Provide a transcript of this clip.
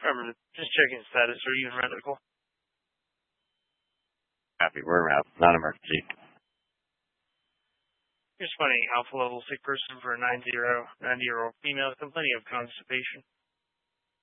Affirmative. Just checking status. Are you in medical? Copy. We're around. Non-emergency. Here's funny. Alpha level sick person for a 90-year-old female complaining of constipation.